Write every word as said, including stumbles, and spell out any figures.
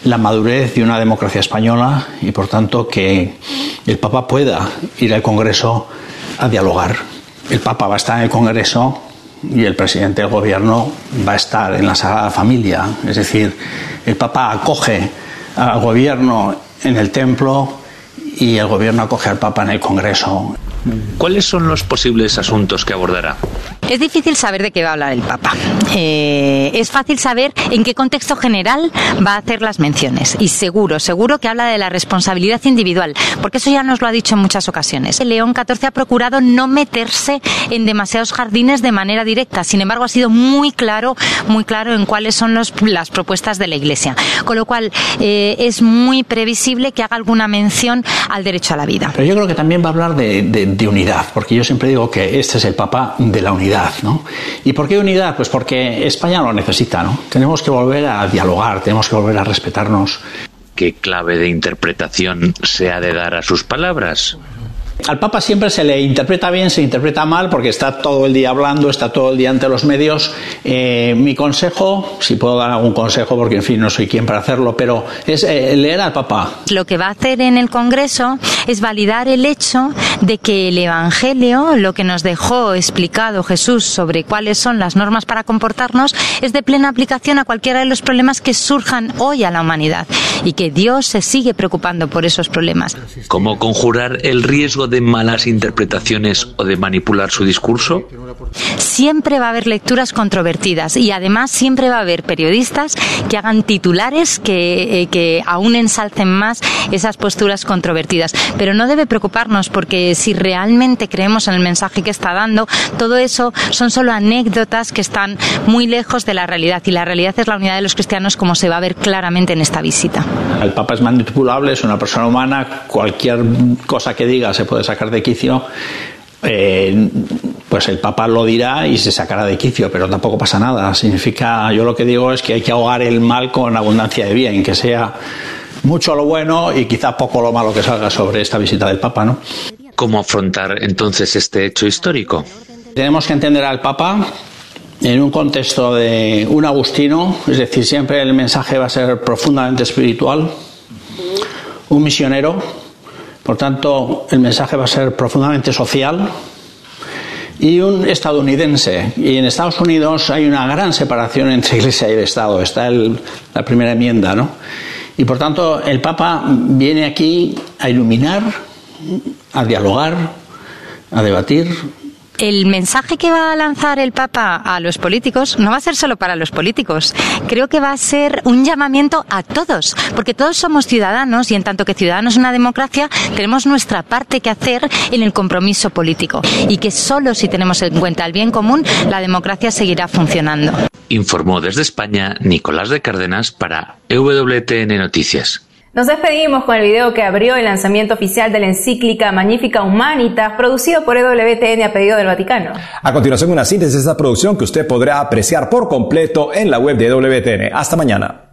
la madurez de una democracia española y, por tanto, que el Papa pueda ir al Congreso a dialogar. El Papa va a estar en el Congreso y el presidente del Gobierno va a estar en la Sagrada Familia. Es decir, el Papa acoge al Gobierno en el templo y el Gobierno acoge al Papa en el Congreso. ¿Cuáles son los posibles asuntos que abordará? Es difícil saber de qué va a hablar el Papa. Eh, es fácil saber en qué contexto general va a hacer las menciones. Y seguro, seguro que habla de la responsabilidad individual, porque eso ya nos lo ha dicho en muchas ocasiones. León catorce ha procurado no meterse en demasiados jardines de manera directa. Sin embargo, ha sido muy claro, muy claro en cuáles son los, las propuestas de la Iglesia. Con lo cual, eh, es muy previsible que haga alguna mención al derecho a la vida. Pero yo creo que también va a hablar de, de, de unidad, porque yo siempre digo que este es el Papa de la unidad, ¿no? ¿Y por qué unidad? Pues porque España lo necesita, ¿no? Tenemos que volver a dialogar, tenemos que volver a respetarnos. ¿Qué clave de interpretación se ha de dar a sus palabras? Al Papa siempre se le interpreta bien, se interpreta mal, porque está todo el día hablando, está todo el día ante los medios. Eh, mi consejo, si puedo dar algún consejo, porque en fin no soy quien para hacerlo, pero es eh, leer al Papa. Lo que va a hacer en el Congreso es validar el hecho de que el Evangelio, lo que nos dejó explicado Jesús sobre cuáles son las normas para comportarnos, es de plena aplicación a cualquiera de los problemas que surjan hoy a la humanidad, y que Dios se sigue preocupando por esos problemas. ¿Cómo conjurar el riesgo de malas interpretaciones o de manipular su discurso? Siempre va a haber lecturas controvertidas y además siempre va a haber periodistas que hagan titulares que, eh, que aún ensalcen más esas posturas controvertidas. Pero no debe preocuparnos, porque si realmente creemos en el mensaje que está dando, todo eso son solo anécdotas que están muy lejos de la realidad, y la realidad es la unidad de los cristianos, como se va a ver claramente en esta visita. El Papa es manipulable, es una persona humana, cualquier cosa que diga se puede sacar de quicio. Eh, pues el Papa lo dirá y se sacará de quicio, pero tampoco pasa nada. Significa, yo lo que digo es que hay que ahogar el mal con abundancia de bien, que sea mucho lo bueno y quizá poco lo malo que salga sobre esta visita del Papa, ¿no? ¿Cómo afrontar entonces este hecho histórico? Tenemos que entender al Papa en un contexto de un agustino, es decir, siempre el mensaje va a ser profundamente espiritual, un misionero. Por tanto, el mensaje va a ser profundamente social, y un estadounidense. Y en Estados Unidos hay una gran separación entre Iglesia y el Estado. Está el, la primera enmienda, ¿no? Y por tanto, el Papa viene aquí a iluminar, a dialogar, a debatir. El mensaje que va a lanzar el Papa a los políticos no va a ser solo para los políticos. Creo que va a ser un llamamiento a todos, porque todos somos ciudadanos, y en tanto que ciudadanos en una democracia tenemos nuestra parte que hacer en el compromiso político, y que solo si tenemos en cuenta el bien común, la democracia seguirá funcionando. Informó desde España Nicolás de Cárdenas para E W T N Noticias. Nos despedimos con el video que abrió el lanzamiento oficial de la encíclica Magnificat Humanitas, producido por E W T N a pedido del Vaticano. A continuación, una síntesis de esta producción que usted podrá apreciar por completo en la web de E W T N. Hasta mañana.